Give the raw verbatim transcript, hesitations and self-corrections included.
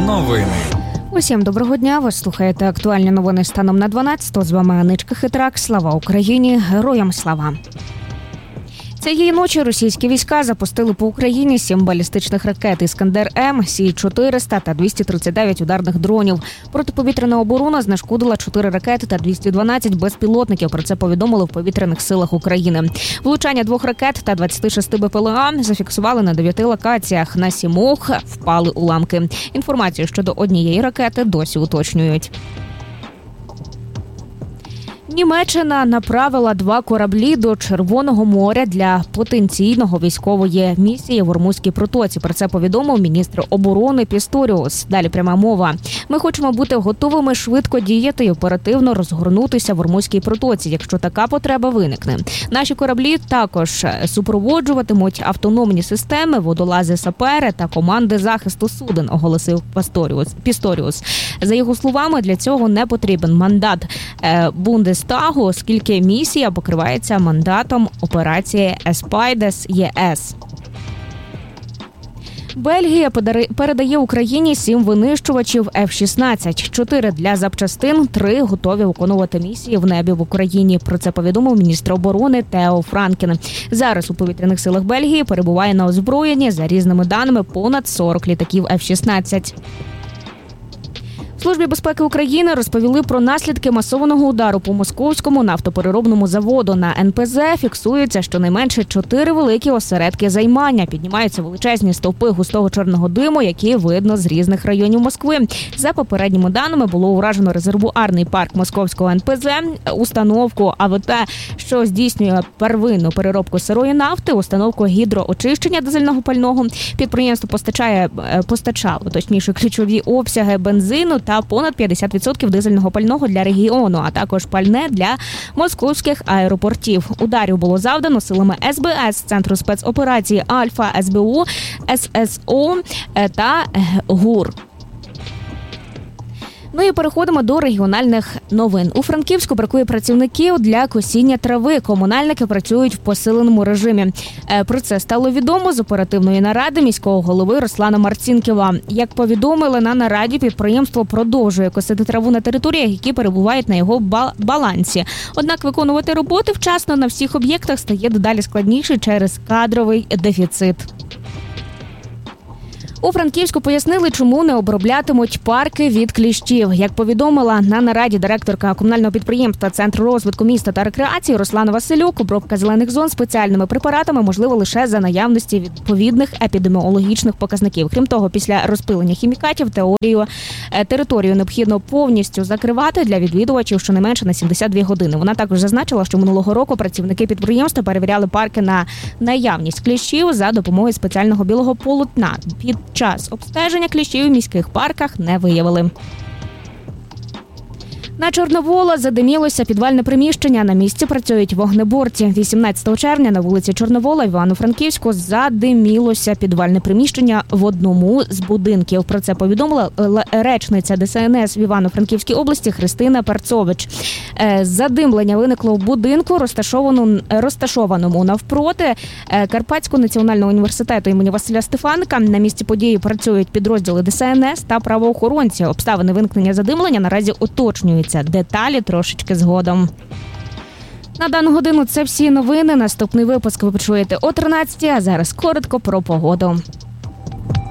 Новини. Усім доброго дня. Ви слухаєте актуальні новини станом на дванадцяту. З вами Аничка Хитрак. Слава Україні! Героям слава! Цієї ночі російські війська запустили по Україні сім балістичних ракет «Іскандер-М», Сі чотириста та двісті тридцять дев'ять ударних дронів. Протиповітряна оборона знешкодила чотири ракети та двісті дванадцять безпілотників. Про це повідомили в повітряних силах України. Влучання двох ракет та двадцяти шести Бе Пе Ле А зафіксували на дев'яти локаціях. На сімох впали уламки. Інформацію щодо однієї ракети досі уточнюють. Німеччина направила два кораблі до Червоного моря для потенційного військової місії в Ормузькій протоці. Про це повідомив міністр оборони Пісторіус. Далі пряма мова. Ми хочемо бути готовими швидко діяти і оперативно розгорнутися в Ормузькій протоці, якщо така потреба виникне. Наші кораблі також супроводжуватимуть автономні системи, водолази-сапери та команди захисту суден, оголосив Пісторіус. За його словами, для цього не потрібен мандат Бундестагу, оскільки місія покривається мандатом операції «Еспайдес Є Ес». Бельгія передає Україні сім винищувачів Еф шістнадцять, чотири для запчастин, три готові виконувати місії в небі в Україні. Про це повідомив міністр оборони Тео Франкен. Зараз у повітряних силах Бельгії перебуває на озброєнні, за різними даними, понад сорок літаків Еф шістнадцять. В Службі безпеки України розповіли про наслідки масованого удару по московському нафтопереробному заводу. На Ен Пе Зе фіксується щонайменше чотири великі осередки займання. Піднімаються величезні стовпи густого чорного диму, які видно з різних районів Москви. За попередніми даними було уражено резервуарний парк московського Ен Пе Зе, установку А Ве Те, що здійснює первинну переробку сирої нафти, установку гідроочищення дизельного пального. Підприємство постачає, постачало, точніше, ключові обсяги бензину та понад п'ятдесят відсотків дизельного пального для регіону, а також пальне для московських аеропортів. Ударів було завдано силами Ес Бе Ес, Центру спецоперації Альфа, Ес Бе У, Ес Ес О та ГУР. Ну і переходимо до регіональних новин. У Франківську бракує працівників для косіння трави. Комунальники працюють в посиленому режимі. Про це стало відомо з оперативної наради міського голови Руслана Марцінкєва. Як повідомили на нараді, підприємство продовжує косити траву на територіях, які перебувають на його балансі. Однак виконувати роботи вчасно на всіх об'єктах стає дедалі складніше через кадровий дефіцит. У Франківську пояснили, чому не оброблятимуть парки від кліщів. Як повідомила на нараді директорка комунального підприємства Центру розвитку міста та рекреації Руслана Василюк, обробка зелених зон спеціальними препаратами можливо лише за наявності відповідних епідеміологічних показників. Крім того, після розпилення хімікатів теорію територію необхідно повністю закривати для відвідувачів щонайменше на сімдесят дві години. Вона також зазначила, що минулого року працівники підприємства перевіряли парки на наявність кліщів за допомогою спеціального білого полотна. Під час обстеження кліщів у міських парках не виявили. На Чорновола задимілося підвальне приміщення. На місці працюють вогнеборці. вісімнадцятого червня на вулиці Чорновола в Івано-Франківську задимілося підвальне приміщення в одному з будинків. Про це повідомила речниця Де Ес Ен Ес в Івано-Франківській області Христина Парцович. Задимлення виникло в будинку, розташованому навпроти Карпатського національного університету імені Василя Стефаника. На місці події працюють підрозділи Де Ес Ен Ес та правоохоронці. Обставини виникнення задимлення наразі уточнюються. Деталі трошечки згодом. На дану годину це всі новини. Наступний випуск ви почуєте о тринадцятій, а зараз коротко про погоду.